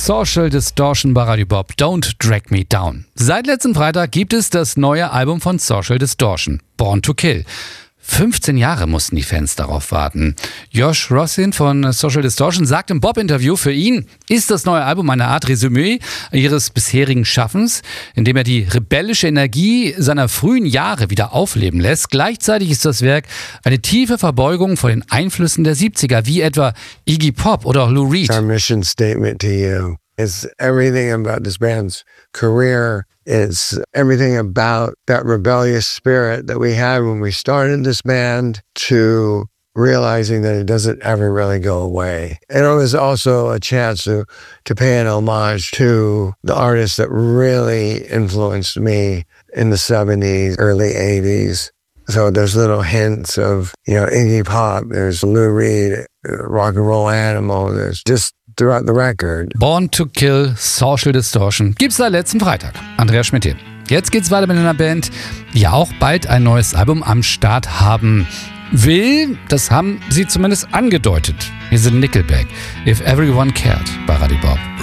Social Distortion bei Radio Bob, Don't Drag Me Down. Seit letzten Freitag gibt es das neue Album von Social Distortion, Born to Kill. 15 Jahre mussten die Fans darauf warten. Josh Rossin von Social Distortion sagt im Bob-Interview, für ihn ist das neue Album eine Art Resümee ihres bisherigen Schaffens, in dem er die rebellische Energie seiner frühen Jahre wieder aufleben lässt. Gleichzeitig ist das Werk eine tiefe Verbeugung vor den Einflüssen der 70er, wie etwa Iggy Pop oder auch Lou Reed. Our mission statement to you is everything about this band's career. Is everything about that rebellious spirit that we had when we started this band to realizing that it doesn't ever really go away. And it was also a chance to pay an homage to the artists that really influenced me in the 70s, early 80s. So there's little hints of, Iggy Pop, there's Lou Reed, Rock and Roll Animal, there's just throughout the record. Born to Kill, Social Distortion gibt's seit letzten Freitag. Andreas Schmidt hier. Jetzt geht's weiter mit einer Band, die ja auch bald ein neues Album am Start haben will. Das haben sie zumindest angedeutet. Hier sind Nickelback, If Everyone Cared bei Radio Bob.